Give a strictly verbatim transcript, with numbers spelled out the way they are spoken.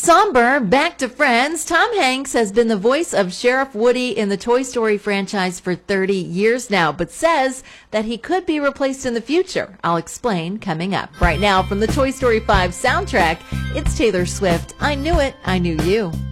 somber, back to Friends. Tom Hanks has been the voice of Sheriff Woody in the Toy Story franchise for thirty years now, but says that he could be replaced in the future. I'll explain coming up. Right now, from the Toy Story five soundtrack, it's Taylor Swift. I Knew It, I Knew You.